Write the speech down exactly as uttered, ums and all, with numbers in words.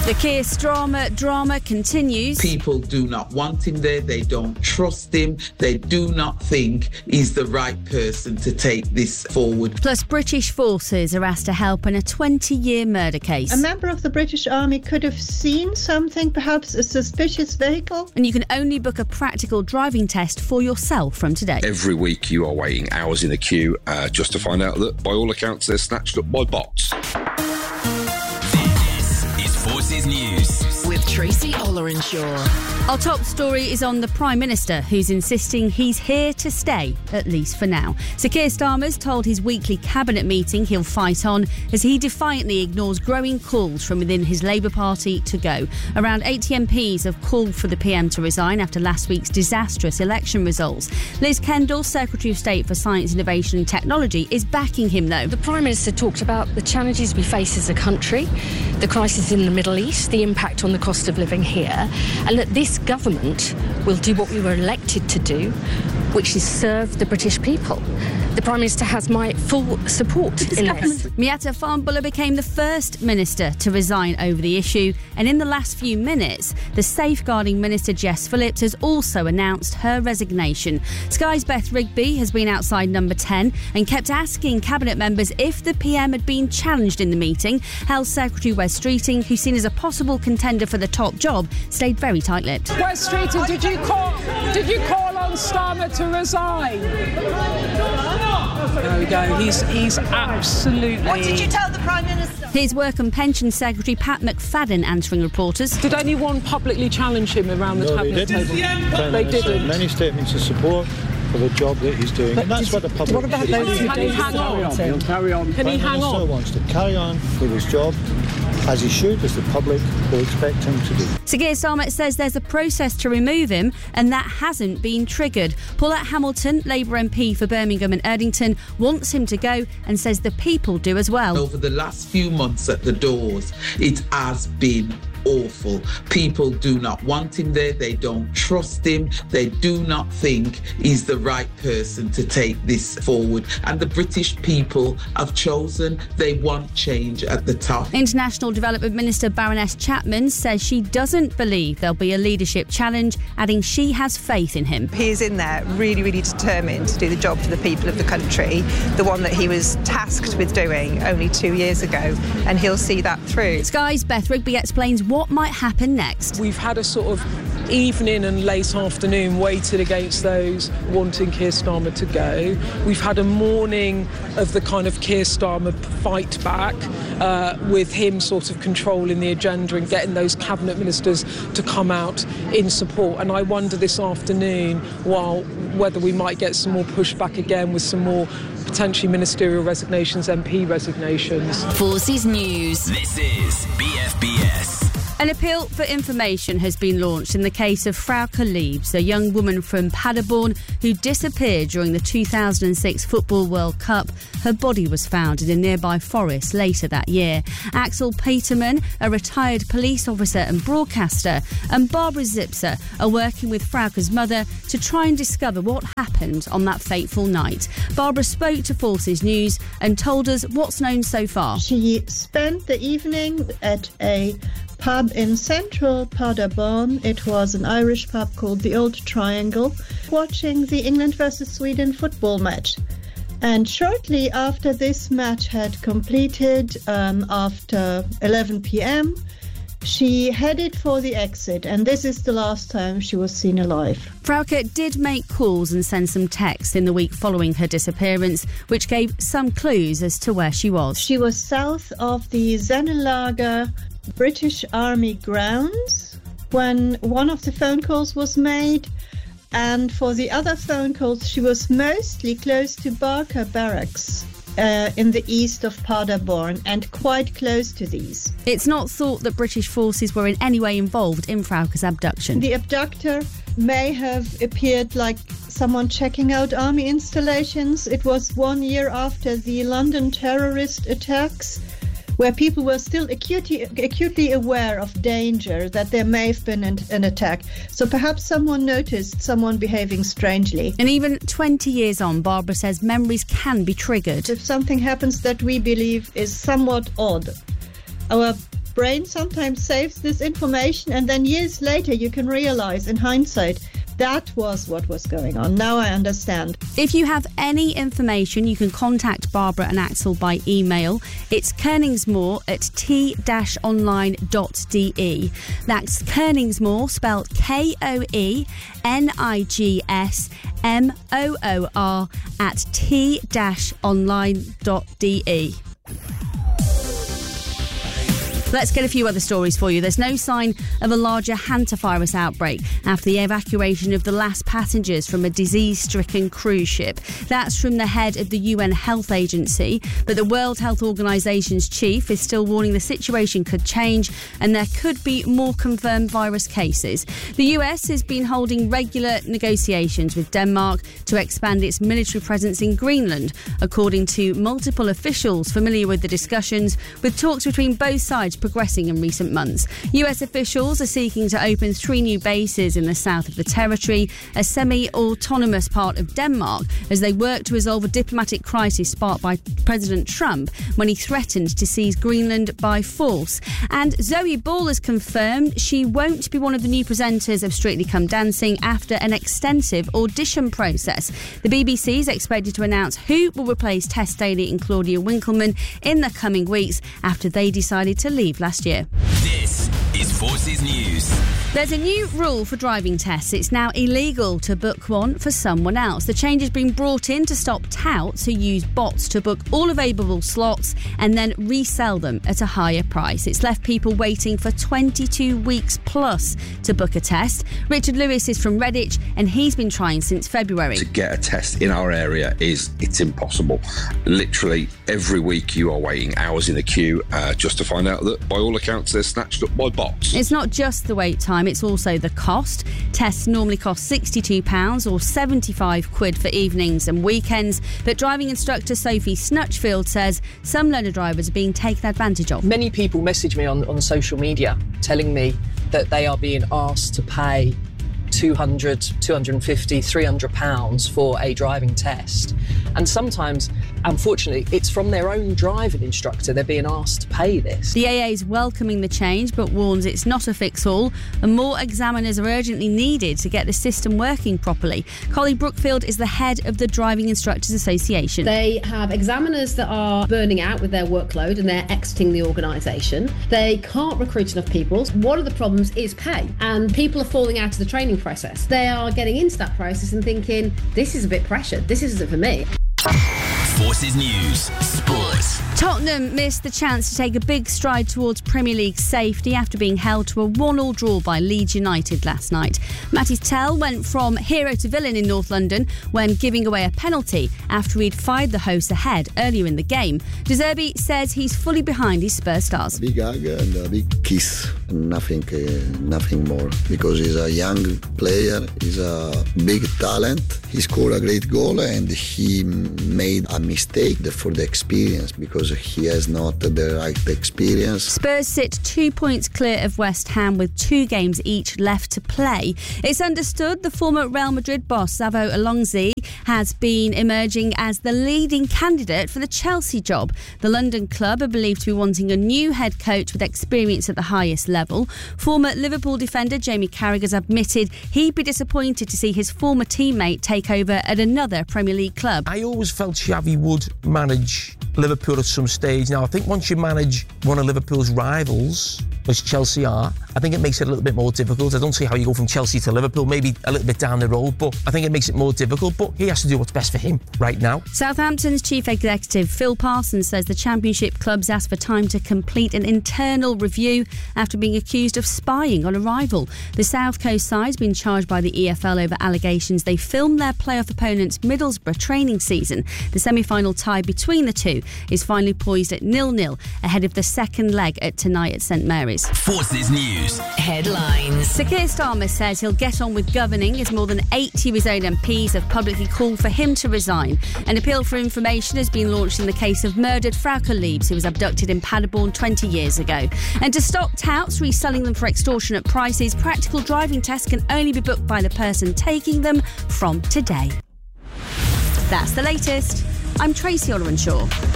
The Keir Starmer drama continues. People do not want him there. They don't trust him. They do not think he's the right person to take this forward. Plus, British forces are asked to help in a twenty-year murder case. A member of the British Army could have seen something, perhaps a suspicious vehicle. And you can only book a practical driving test for yourself from today. Every week you are waiting hours in a queue uh, just to find out that, by all accounts, they're snatched up by bots. Forces News with Tracy Ollerenshaw. Our top story is on the Prime Minister, who's insisting he's here to stay, at least for now. Sir Keir Starmer's told his weekly cabinet meeting he'll fight on as he defiantly ignores growing calls from within his Labour Party to go. Around eighty M Ps have called for the P M to resign after last week's disastrous election results. Liz Kendall, Secretary of State for Science, Innovation and Technology, is backing him, though. The Prime Minister talked about the challenges we face as a country, the crisis in the Middle East, the impact on the cost of living here, and that this government will do what we were elected to do, which is serve the British people. The Prime Minister has my full support in this. Miatta Fahnbulleh became the first minister to resign over the issue, and in the last few minutes, the Safeguarding Minister Jess Phillips has also announced her resignation. Sky's Beth Rigby has been outside number ten and kept asking cabinet members if the P M had been challenged in the meeting. Health Secretary Wes Streeting, who's seen as a possible contender for the top job, stayed very tight-lipped. Wes Streeting, did you call? Did you call on Starmer to resign? There we go. He's he's absolutely. What did you tell the Prime Minister? Here's Work and Pension Secretary Pat McFadden answering reporters. Did anyone publicly challenge him around the no, cabinet they table? didn't. They didn't. Many statements of support for the job that he's doing, but and that's what the public. What about those? Can he hang on? He'll carry on. Can he hang on? Prime Minister wants to carry on with his job, as he should, as the public will expect him to do. Sir Keir Starmer says there's a process to remove him, and that hasn't been triggered. Paulette Hamilton, Labour M P for Birmingham and Erdington, wants him to go and says the people do as well. Over the last few months at the doors, it has been awful. People do not want him there. They don't trust him. They do not think he's the right person to take this forward. And the British people have chosen. They want change at the top. International Development Minister Baroness Chapman says she doesn't believe there'll be a leadership challenge, adding she has faith in him. He is in there really, really determined to do the job for the people of the country, the one that he was tasked with doing only two years ago, and he'll see that through. Sky's Beth Rigby explains what might happen next. We've had a sort of evening and late afternoon weighted against those wanting Keir Starmer to go. We've had a morning of the kind of Keir Starmer fight back, uh, with him sort of controlling the agenda and getting those cabinet ministers to come out in support. And I wonder this afternoon, while whether we might get some more pushback again with some more potentially ministerial resignations, M P resignations. Forces News. This is B F B S. An appeal for information has been launched in the case of Frauke Liebs, a young woman from Paderborn who disappeared during the two thousand six Football World Cup. Her body was found in a nearby forest later that year. Axel Peterman, a retired police officer and broadcaster, and Barbara Zipser are working with Frauke's mother to try and discover what happened on that fateful night. Barbara spoke to Forces News and told us what's known so far. She spent the evening at a pub in central Paderborn. It was an Irish pub called the Old Triangle, watching the England versus Sweden football match. And shortly after this match had completed, um, after eleven p.m, she headed for the exit, and this is the last time she was seen alive. Frauke did make calls and send some texts in the week following her disappearance, which gave some clues as to where she was. She was south of the Sennelager British Army grounds when one of the phone calls was made, and for the other phone calls she was mostly close to Barker Barracks uh, in the east of Paderborn, and quite close to these. It's not thought that British forces were in any way involved in Frauke's abduction. The abductor may have appeared like someone checking out army installations. It was one year after the London terrorist attacks, where people were still acutely, acutely aware of danger, that there may have been an, an attack. So perhaps someone noticed someone behaving strangely. And even twenty years on, Barbara says memories can be triggered. If something happens that we believe is somewhat odd, our brain sometimes saves this information, and then years later you can realize in hindsight that was what was going on. Now I understand. If you have any information, you can contact Barbara and Axel by email. It's Koenigsmoor at t dash online dot d e. That's Koenigsmoor, spelled K O E N I G S M O O R, at t dash online dot d e. Let's get a few other stories for you. There's no sign of a larger hantavirus outbreak after the evacuation of the last passengers from a disease-stricken cruise ship. That's from the head of the U N Health Agency. But the World Health Organization's chief is still warning the situation could change and there could be more confirmed virus cases. The U S has been holding regular negotiations with Denmark to expand its military presence in Greenland, according to multiple officials familiar with the discussions, with talks between both sides progressing in recent months. U S officials are seeking to open three new bases in the south of the territory, a semi-autonomous part of Denmark, as they work to resolve a diplomatic crisis sparked by President Trump when he threatened to seize Greenland by force. And Zoe Ball has confirmed she won't be one of the new presenters of Strictly Come Dancing after an extensive audition process. The B B C is expected to announce who will replace Tess Daly and Claudia Winkleman in the coming weeks after they decided to leave last year. This is Forces News. There's a new rule for driving tests. It's now illegal to book one for someone else. The change has been brought in to stop touts who use bots to book all available slots and then resell them at a higher price. It's left people waiting for twenty-two weeks plus to book a test. Richard Lewis is from Redditch and he's been trying since February. To get a test in our area is, it's impossible. Literally every week you are waiting hours in the queue uh, just to find out that by all accounts they're snatched up by bots. It's not just the wait time, it's also the cost. Tests normally cost sixty-two pounds or seventy-five quid for evenings and weekends, but driving instructor Sophie Snutchfield says some learner drivers are being taken advantage of. Many people message me on, on social media telling me that they are being asked to pay two hundred, two hundred fifty, three hundred pounds for a driving test. And sometimes, unfortunately, it's from their own driving instructor they're being asked to pay this. The A A is welcoming the change but warns it's not a fix-all and more examiners are urgently needed to get the system working properly. Collie Brookfield is the head of the Driving Instructors Association. They have examiners that are burning out with their workload and they're exiting the organisation. They can't recruit enough people. One of the problems is pay, and people are falling out of the training process. They are getting into that process and thinking, this is a bit pressured, this isn't for me. Forces News Sports. Tottenham missed the chance to take a big stride towards Premier League safety after being held to a one-all draw by Leeds United last night. Matty Tell went from hero to villain in North London when giving away a penalty after he'd fired the hosts ahead earlier in the game. De Zerbi says he's fully behind his Spurs stars. Big hug and a big kiss, nothing, uh, nothing more, because he's a young player, he's a big talent. He scored a great goal and he made a mistake for the experience because he has not the right experience. Spurs sit two points clear of West Ham with two games each left to play. It's understood the former Real Madrid boss Xavi Alonso has been emerging as the leading candidate for the Chelsea job. The London club are believed to be wanting a new head coach with experience at the highest level. Former Liverpool defender Jamie Carragher has admitted he'd be disappointed to see his former teammate take over at another Premier League club. I always felt Xavi would manage Liverpool at some stage. Now, I think once you manage one of Liverpool's rivals, which Chelsea are, I think it makes it a little bit more difficult. I don't see how you go from Chelsea to Liverpool, maybe a little bit down the road, but I think it makes it more difficult. But he has to do what's best for him right now. Southampton's chief executive Phil Parsons says the Championship clubs asked for time to complete an internal review after being accused of spying on a rival. The South Coast side's been charged by the E F L over allegations they filmed their playoff opponent's Middlesbrough training season. The semi-final tie between the two is finally poised at nil-nil ahead of the second leg at tonight at St Mary's. Forces News Headlines. Sir Keir Starmer says he'll get on with governing as more than eighty of his own M Ps have publicly called for him to resign. An appeal for information has been launched in the case of murdered Frauke Liebs, who was abducted in Paderborn twenty years ago. And to stop touts reselling them for extortionate prices, practical driving tests can only be booked by the person taking them from today. That's the latest. I'm Tracy Ollerenshaw.